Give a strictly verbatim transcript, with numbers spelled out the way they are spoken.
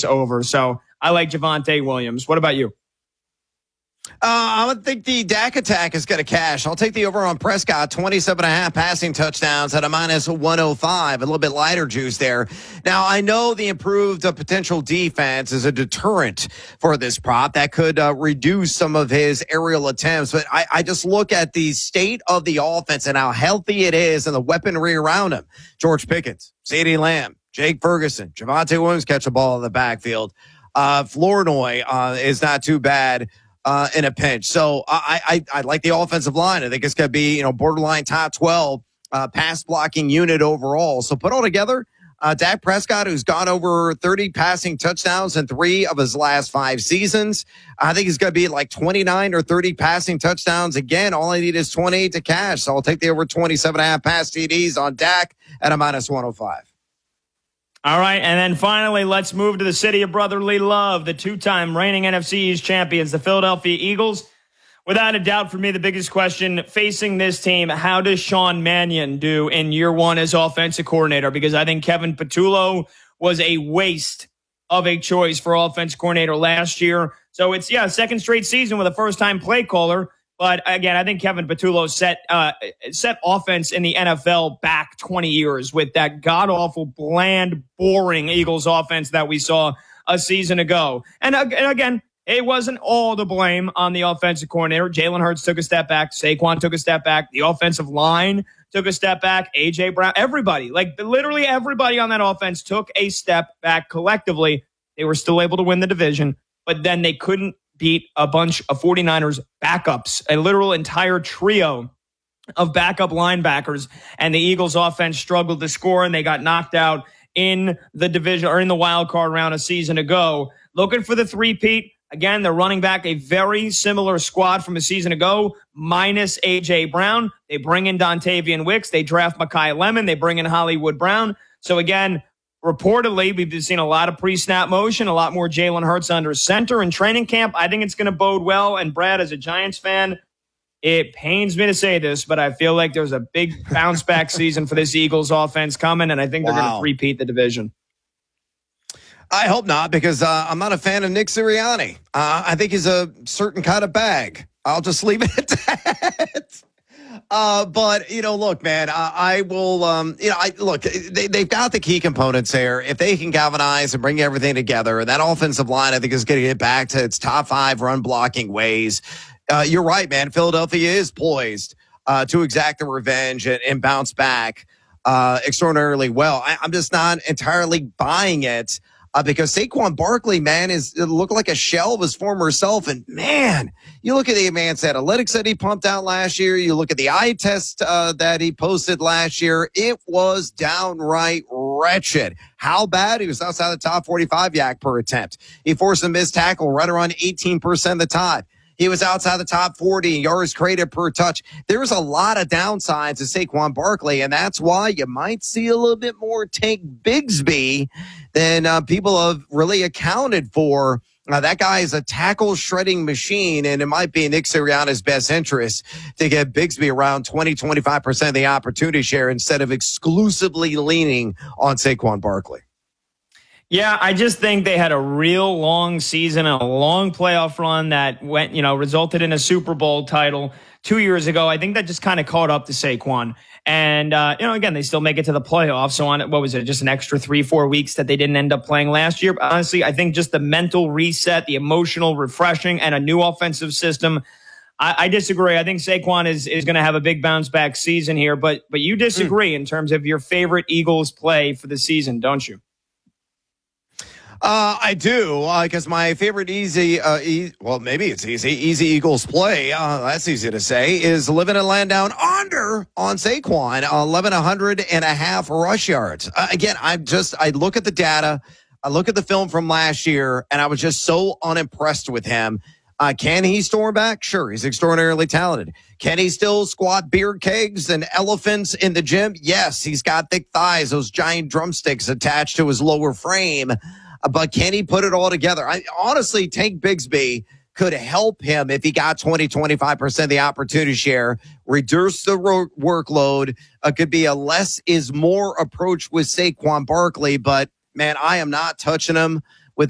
this over. So I like Javonte Williams. What about you? Uh, I think the Dak attack is going to cash. I'll take the over on Prescott, twenty-seven and a half passing touchdowns at a minus one oh five, a little bit lighter juice there. Now, I know the improved uh, potential defense is a deterrent for this prop that could uh, reduce some of his aerial attempts, but I, I just look at the state of the offense and how healthy it is and the weaponry around him. George Pickens, CeeDee Lamb, Jake Ferguson, Javonte Williams catch a ball in the backfield. Uh, Flournoy uh, is not too bad. Uh, in a pinch. So I, I, I like the offensive line. I think it's going to be, you know, borderline top twelve uh, pass blocking unit overall. So put all together, uh, Dak Prescott, who's gone over thirty passing touchdowns in three of his last five seasons. I think he's going to be like twenty-nine or thirty passing touchdowns. Again, all I need is twenty-eight to cash. So I'll take the over twenty-seven and a half pass T Ds on Dak at a minus one oh five. All right, and then finally, let's move to the city of brotherly love, the two-time reigning N F C East champions, the Philadelphia Eagles. Without a doubt, for me, the biggest question facing this team, how does Sean Mannion do in year one as offensive coordinator? Because I think Kevin Patullo was a waste of a choice for offensive coordinator last year. So it's, yeah, second straight season with a first-time play caller. But again, I think Kevin Patullo set uh, set offense in the N F L back twenty years with that god-awful, bland, boring Eagles offense that we saw a season ago. And, uh, and again, it wasn't all the blame on the offensive coordinator. Jalen Hurts took a step back. Saquon took a step back. The offensive line took a step back. A J Brown, everybody, like literally everybody on that offense took a step back collectively. They were still able to win the division, but then they couldn't beat a bunch of 49ers backups, a literal entire trio of backup linebackers, and the Eagles offense struggled to score, and they got knocked out in the division or in the wild card round a season ago. Looking for the three-peat. Again, they're running back a very similar squad from a season ago, minus A J Brown. They bring in Dontavian Wicks. They draft Mekhi Lemon. They bring in Hollywood Brown. So again, reportedly, we've seen a lot of pre-snap motion, a lot more Jalen Hurts under center in training camp. I think it's going to bode well. And Brad, as a Giants fan, it pains me to say this, but I feel like there's a big bounce-back season for this Eagles offense coming, and I think they're wow. going to repeat the division. I hope not, because uh, I'm not a fan of Nick Sirianni. Uh, I think he's a certain kind of bag. I'll just leave it at that. Uh, but, you know, look, man, I, I will, um, you know, I look, they, they've got the key components there. If they can galvanize and bring everything together, and that offensive line, I think, is going to get back to its top five run blocking ways. Uh, you're right, man. Philadelphia is poised uh, to exact the revenge and, and bounce back uh, extraordinarily well. I, I'm just not entirely buying it. Uh, because Saquon Barkley, man, is it looked like a shell of his former self. And, man, you look at the advanced analytics that he pumped out last year. You look at the eye test uh, that he posted last year. It was downright wretched. How bad? He was outside the top forty-five yak per attempt. He forced a missed tackle right around eighteen percent of the time. He was outside the top forty yards created per touch. There's a lot of downsides to Saquon Barkley, and that's why you might see a little bit more Tank Bigsby than uh, people have really accounted for. Now, that guy is a tackle shredding machine, and it might be Nick Sirianni's best interest to get Bigsby around twenty, twenty-five percent of the opportunity share instead of exclusively leaning on Saquon Barkley. Yeah, I just think they had a real long season and a long playoff run that went, you know, resulted in a Super Bowl title two years ago. I think that just kind of caught up to Saquon. And, uh, you know, again, they still make it to the playoffs. So on it, what was it, just an extra three, four weeks that they didn't end up playing last year. But honestly, I think just the mental reset, the emotional refreshing, and a new offensive system. I, I disagree. I think Saquon is, is going to have a big bounce back season here. But, but you disagree mm. in terms of your favorite Eagles play for the season, don't you? Uh, I do, because uh, my favorite easy, uh, e- well, maybe it's easy, easy Eagles play, uh, that's easy to say, is living and laying down under on Saquon, eleven hundred and a half rush yards. Uh, again, I just, I look at the data, I look at the film from last year, and I was just so unimpressed with him. Uh, can he storm back? Sure, he's extraordinarily talented. Can he still squat beer kegs and elephants in the gym? Yes, he's got thick thighs, those giant drumsticks attached to his lower frame. But can he put it all together? I, honestly, Tank Bigsby could help him if he got twenty, twenty-five percent of the opportunity share, reduce the ro- workload. Uh, could be a less is more approach with Saquon Barkley. But, man, I am not touching him